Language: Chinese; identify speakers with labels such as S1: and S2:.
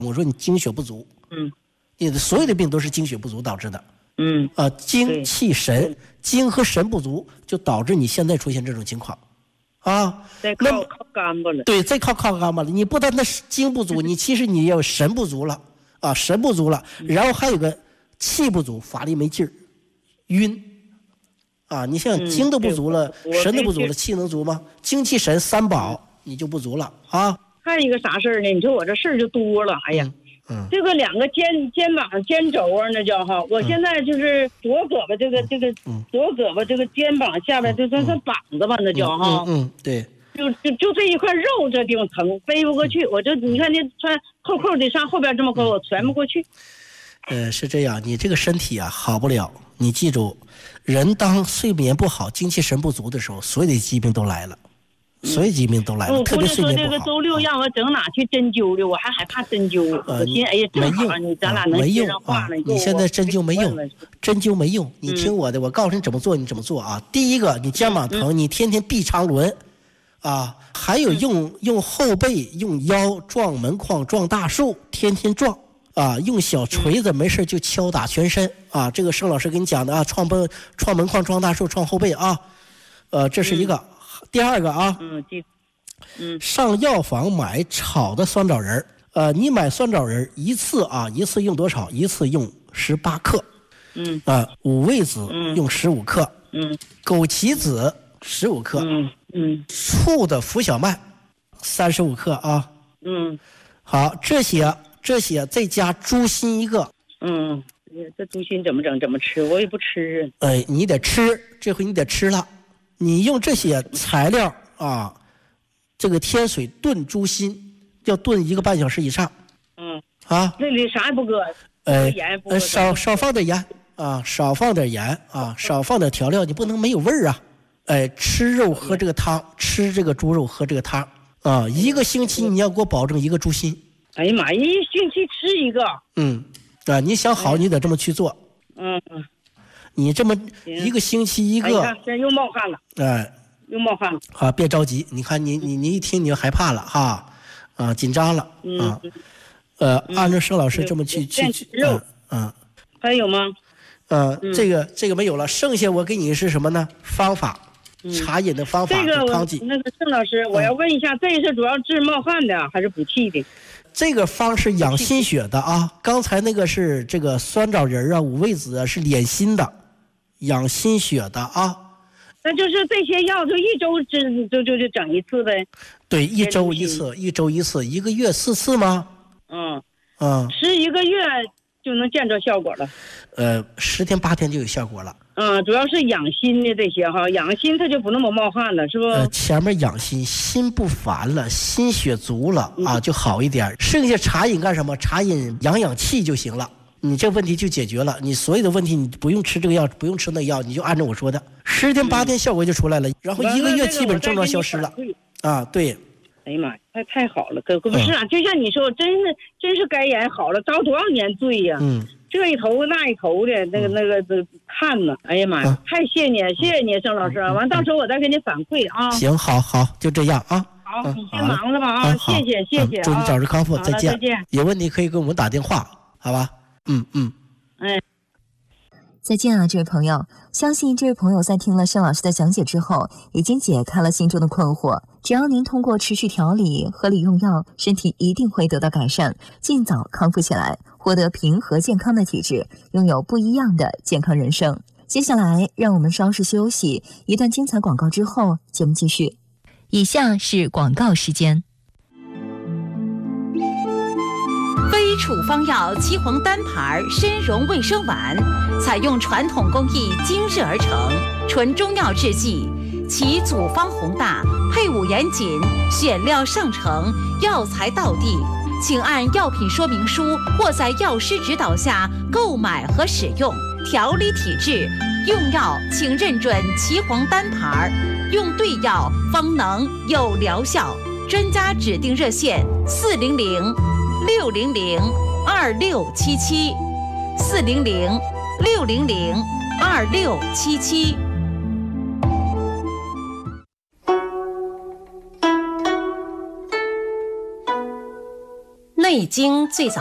S1: 我说你精血不足，你的所有的病都是精血不足导致的，精气神，精和神不足，就导致你现在出现这种情况，
S2: 再靠肝巴了。
S1: 对，再靠肝巴了。你不但那精不足，你其实你要神不足了神不足了，然后还有个气不足，法力没劲儿，晕。你像精都不足了，神都不足了，气能足吗？精气神三宝你就不足了
S2: 还有一个啥事儿呢？你说我这事儿就多了，哎呀，这个两个肩膀肩轴那叫我现在就是左胳膊这个左胳膊这个肩膀下边就算膀子吧，那叫
S1: 对，
S2: 就这一块肉这地方疼，飞不过去。我就你看那穿扣的上后边这么高，我传不过去。
S1: 是这样，你这个身体好不了。你记住，人当睡眠不好、精气神不足的时候，所有的疾病都来了，所有疾病都来了。特别睡眠不好。这个
S2: 周六让我整哪去针灸的，我还害怕针灸。我寻思，哎呀，正好咱俩能接上话了。
S1: 你现在针灸没用，针灸没用。你听我的，我告诉你怎么做，你怎么做第一个，你肩膀疼，你天天臂长轮还有用后背、用腰撞门框、撞大树，天天撞。用小锤子没事就敲打全身这个盛老师给你讲的撞门框、撞大树、撞后背这是一个。第二个上药房买炒的酸枣仁你买酸枣仁一次用多少？一次用18克。五味子用15克。枸杞子15克。醋的浮小麦35克好，这些再加猪心一个。
S2: 这猪心怎么整？怎么吃？我也不吃
S1: 你得吃，这回你得吃了。你用这些材料这个天水炖猪心，要炖1个半小时以上。
S2: 那里啥也不搁，盐不搁。
S1: 少放点盐少放点盐少放点调料，你不能没有味儿吃肉喝这个汤，吃这个猪肉喝这个汤1个星期你要给我保证1个猪心。
S2: 哎呀妈，1星期吃1个。
S1: 你想好，你得这么去做。你这么1个星期1个，
S2: 这又冒汗了。又冒汗了。
S1: 别着急，你看你一听你就害怕了紧张了按照盛老师这么去
S2: 还有吗？
S1: 这个没有了，剩下我给你是什么呢？方法，茶饮的方法。
S2: 这个那个盛老师，我要问一下，这是主要治冒汗的还是补气的？
S1: 这个方是养心血的刚才那个是这个酸枣仁五味子是敛心的，养心血的
S2: 那就是这些药就1周就整1次呗？
S1: 对，1周1次，1周1次，1个月4次吗？
S2: 吃1个月就能见着效果了。
S1: 10天8天就有效果了。
S2: 主要是养心的这些养心它就不那么冒汗了，是不？
S1: 前面养心，心不烦了，心血足了就好一点。剩下茶饮干什么？茶饮养气就行了。你这问题就解决了，你所有的问题你不用吃这个药，不用吃那药，你就按照我说的，10天8天效果就出来了，然后1个月基本症状消失了。对。
S2: 哎呀妈，太好了，可不是就像你说，真是该眼好了，遭多少年罪呀！这一头那一头的那个看呢，哎呀妈呀，太谢你盛老师，完到时候我再给你反馈
S1: 行，好，就这样
S2: 好，你先忙着吧谢谢
S1: 祝你早日康复，再见。
S2: 再见。
S1: 有问题可以给我们打电话，好吧？
S3: 再见这位朋友，相信这位朋友在听了盛老师的讲解之后，已经解开了心中的困惑。只要您通过持续调理、合理用药，身体一定会得到改善，尽早康复起来，获得平和健康的体质，拥有不一样的健康人生。接下来，让我们稍事休息，一段精彩广告之后，节目继续。以下是广告时间。
S4: 非处方药岐黄单牌参茸卫生丸，采用传统工艺精制而成，纯中药制剂，其组方宏大，配伍严谨，选料上乘，药材到地。请按药品说明书或在药师指导下购买和使用，调理体质。用药请认准岐黄单牌，用对药方能有疗效。专家指定热线400-600-2677，400-600-2677。
S5: 内经最早